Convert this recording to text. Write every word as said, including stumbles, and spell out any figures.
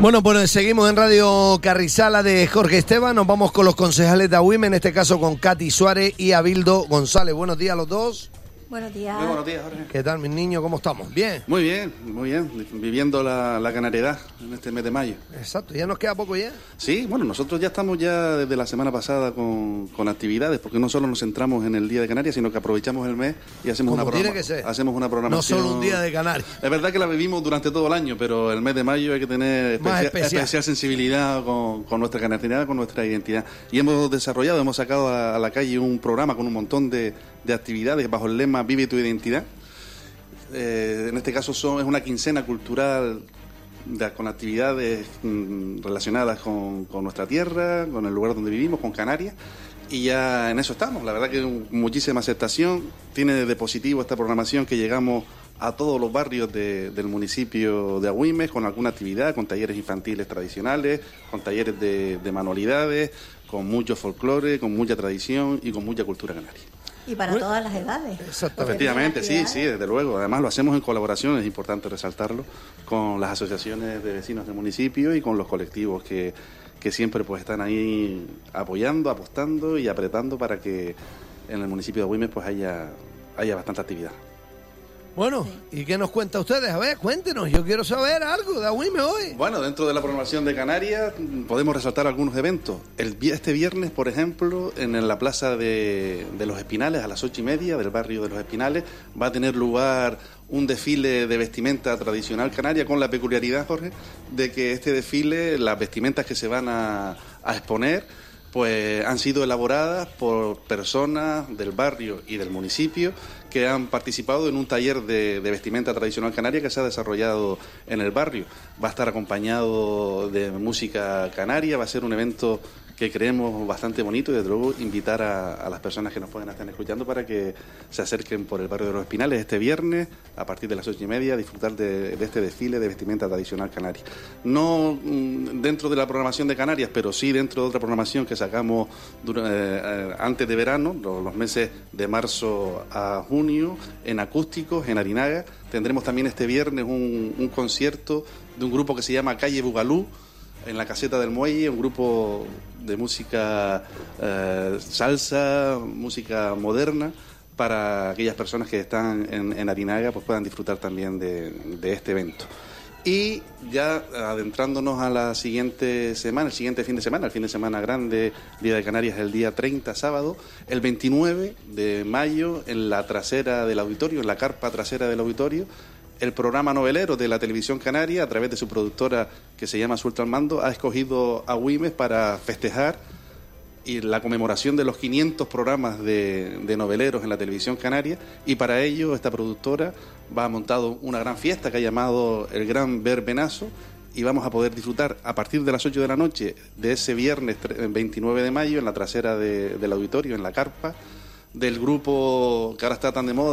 Bueno, pues seguimos en Radio Carrizala de Jorge Esteban. Nos vamos con los concejales de Agüime, en este caso con Katy Suárez y Abildo González. Buenos días a los dos. Buenos días. Muy buenos días, Jorge. ¿Qué tal, mis niños? ¿Cómo estamos? ¿Bien? Muy bien, muy bien. Viviendo la, la canariedad en este mes de mayo. Exacto. ¿Ya nos queda poco ya? Sí, bueno, nosotros ya estamos ya desde la semana pasada con, con actividades, porque no solo nos centramos en el Día de Canarias, sino que aprovechamos el mes y hacemos, Como una, programa, tiene que ser. hacemos una programación. No solo un Día de Canarias. Es verdad que la vivimos durante todo el año, pero el mes de mayo hay que tener Más especia, especial. especial sensibilidad con, con nuestra canariedad, con nuestra identidad. Y hemos desarrollado, hemos sacado a, a la calle un programa con un montón de, de actividades bajo el lema Vive tu identidad. Eh, en este caso son, es una quincena cultural de, con actividades mm, relacionadas con, con nuestra tierra, con el lugar donde vivimos, con Canarias, y ya en eso estamos. La verdad que muchísima aceptación. Tiene de positivo esta programación que llegamos a todos los barrios de, del municipio de Agüime con alguna actividad, con talleres infantiles tradicionales, con talleres de, de manualidades, con mucho folclore, con mucha tradición y con mucha cultura canaria. Y para Bueno, todas las edades. exactamente. Efectivamente, sí, sí, desde luego. Además lo hacemos en colaboración, es importante resaltarlo, con las asociaciones de vecinos del municipio y con los colectivos que, que siempre pues están ahí apoyando, apostando y apretando para que en el municipio de Agüime pues haya, haya bastante actividad. Bueno, ¿y qué nos cuenta ustedes? A ver, cuéntenos, yo quiero saber algo de Agüime hoy. Bueno, dentro de la programación de Canarias podemos resaltar algunos eventos. El, este viernes, por ejemplo, en la plaza de, de Los Espinales, a las ocho y media del barrio de Los Espinales, va a tener lugar un desfile de vestimenta tradicional canaria, con la peculiaridad, Jorge, de que este desfile, las vestimentas que se van a, a exponer, pues han sido elaboradas por personas del barrio y del municipio que han participado en un taller de, de vestimenta tradicional canaria que se ha desarrollado en el barrio. Va a estar acompañado de música canaria, va a ser un evento que creemos bastante bonito y desde luego invitar a, a las personas que nos pueden estar escuchando para que se acerquen por el barrio de Los Espinales este viernes a partir de las ocho y media a disfrutar de, de este desfile de vestimenta tradicional canaria. No mm, dentro de la programación de Canarias, pero sí dentro de otra programación que sacamos durante, eh, antes de verano, los, los meses de marzo a junio, en acústicos, en Arinaga. Tendremos también este viernes un, un concierto de un grupo que se llama Calle Bugalú, en la Caseta del Muelle, un grupo de música eh, salsa, música moderna, para aquellas personas que están en, en Arinaga, pues puedan disfrutar también de, de este evento. Y ya adentrándonos a la siguiente semana, el siguiente fin de semana, el fin de semana grande, Día de Canarias, el día treinta, sábado, el veintinueve de mayo, en la trasera del auditorio, en la carpa trasera del auditorio, el programa novelero de la televisión canaria, a través de su productora que se llama Suelto al Mando, ha escogido a Agüime para festejar y la conmemoración de los quinientos programas de, de noveleros en la televisión canaria, y para ello esta productora va a montado una gran fiesta que ha llamado el Gran Verbenazo, y vamos a poder disfrutar a partir de las ocho de la noche de ese viernes veintinueve de mayo en la trasera de, del auditorio, en la carpa, del grupo que ahora está tan de moda,